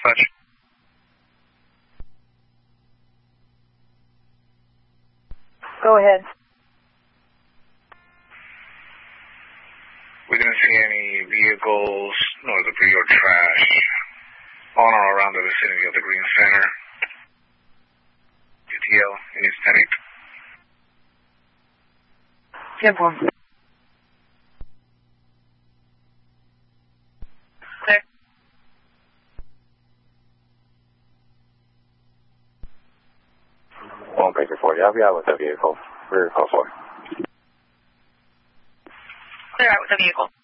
dispatch. Go ahead. We didn't see any vehicles nor debris or trash on or around the vicinity of the Green Center. UTL, any static? 10-4. Clear. One Baker 40, I'll be out with the vehicle. Rear call 4. Clear out with the vehicle.